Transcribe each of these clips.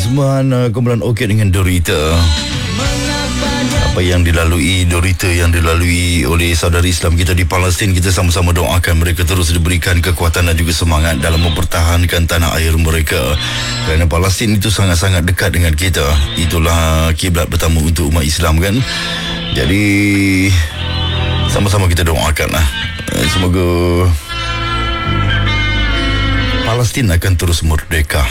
persembahan kumpulan Orchid dengan Dorita. Apa yang dilalui Dorita, yang dilalui oleh saudari Islam kita di Palestin, kita sama-sama doakan mereka terus diberikan kekuatan dan juga semangat dalam mempertahankan tanah air mereka, kerana Palestin itu sangat-sangat dekat dengan kita. Itulah kiblat pertama untuk umat Islam kan. Jadi sama-sama kita doakanlah, semoga Palestin akan terus merdeka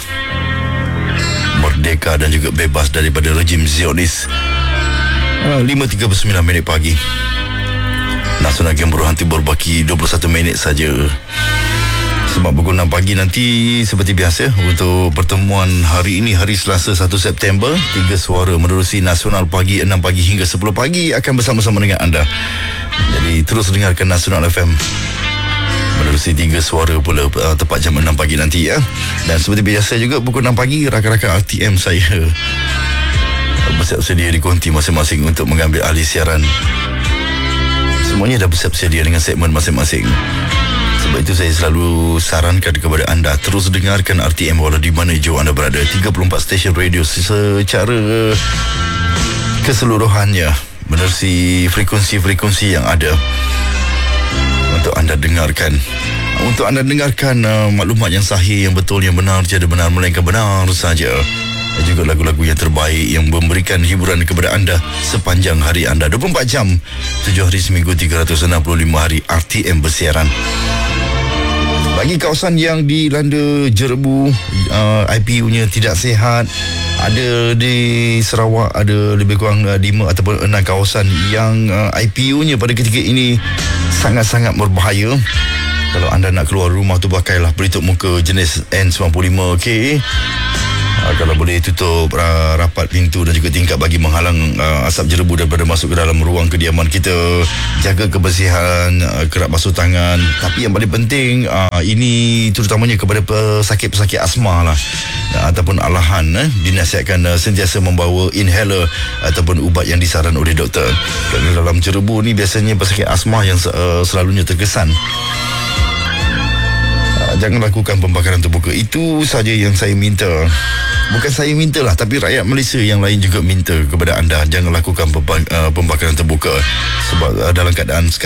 dan juga bebas daripada rejim Zionis. 5.39 minit pagi. Nasional Game berhenti berbaki 21 minit saja. Sebab pukul 6 pagi nanti seperti biasa untuk pertemuan hari ini, hari Selasa 1 September, 3 suara menerusi Nasional pagi 6 pagi hingga 10 pagi akan bersama-sama dengan anda. Jadi terus dengarkan Nasional FM menerusi 3 suara pula tepat jam 6 pagi nanti ya. Dan seperti biasa juga pukul 6 pagi rakan-rakan RTM saya bersiap sedia di konti masing-masing untuk mengambil alih siaran. Semuanya dah bersiap sedia dengan segmen masing-masing. Sebab itu saya selalu sarankan kepada anda terus dengarkan RTM walau di mana jauh anda berada. 34 stesen radio secara keseluruhannya menerusi frekuensi-frekuensi yang ada untuk anda dengarkan. Untuk anda dengarkan maklumat yang sahih, yang betul, yang benar, tiada benar melainkan benar saja. Dan juga lagu-lagu yang terbaik yang memberikan hiburan kepada anda sepanjang hari anda. 24 jam 7 hari seminggu 365 hari RTM bersiaran. Bagi kawasan yang dilanda jerebu, IPU-nya tidak sihat, ada di Sarawak ada lebih kurang 5 ataupun 6 kawasan yang IPU-nya pada ketika ini sangat-sangat berbahaya. Kalau anda nak keluar rumah tu pakailah pelitup muka jenis N95K. Kalau boleh tutup rapat pintu dan juga tingkap bagi menghalang asap jerebu daripada masuk ke dalam ruang kediaman kita. Jaga kebersihan, kerap basuh tangan. Tapi yang paling penting ini terutamanya kepada pesakit-pesakit asma lah, ataupun alahan, dinasihatkan sentiasa membawa inhaler ataupun ubat yang disaran oleh doktor. Kerana dalam jerebu ni biasanya pesakit asma yang selalunya terkesan. Jangan lakukan pembakaran terbuka. Itu saja yang saya minta. Bukan saya minta lah, tapi rakyat Malaysia yang lain juga minta kepada anda, jangan lakukan pembakaran terbuka. Sebab dalam keadaan sekarang